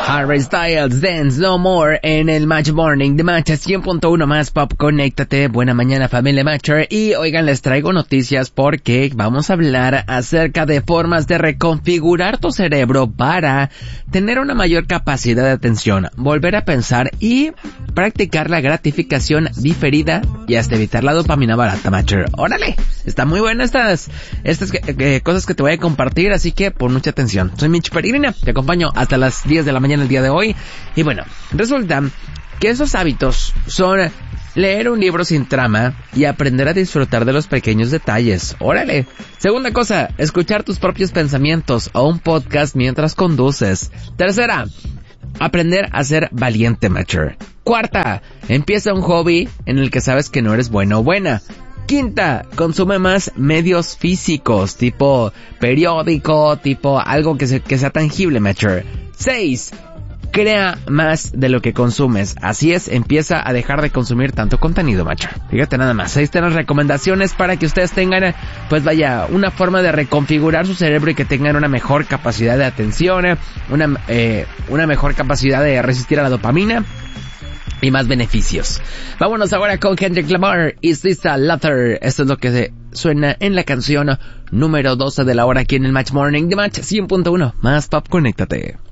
Harry Styles, Dance No More en el Match Morning de Match 100.1 más Pop. Conéctate, buena mañana familia Matcher. Y oigan, les traigo noticias porque vamos a hablar acerca de formas de reconfigurar tu cerebro para tener una mayor capacidad de atención, volver a pensar y practicar la gratificación diferida y hasta evitar la dopamina barata, Matcher. ¡Órale! Está muy buena estas cosas que te voy a compartir, así que pon mucha atención. Soy Mitch Peregrina, te acompaño hasta las 10 de la mañana el día de hoy. Y bueno, resulta que esos hábitos son leer un libro sin trama y aprender a disfrutar de los pequeños detalles. ¡Órale! Segunda cosa, escuchar tus propios pensamientos o un podcast mientras conduces. Tercera, aprender a ser valiente, Matcher. Cuarta, empieza un hobby en el que sabes que no eres bueno o buena. Quinta, consume más medios físicos, tipo periódico, tipo algo que sea tangible, Matcher. 6. Crea más de lo que consumes. Así es, empieza a dejar de consumir tanto contenido, Matcher. Fíjate nada más, ahí están las recomendaciones para que ustedes tengan, pues vaya, una forma de reconfigurar su cerebro y que tengan una mejor capacidad de atención, una mejor capacidad de resistir a la dopamina y más beneficios. Vámonos ahora con Kendrick Lamar, Is This a Letter? Esto es lo que suena en la canción número 12 de la hora aquí en el Match Morning de Match 100.1 más Pop. Conéctate.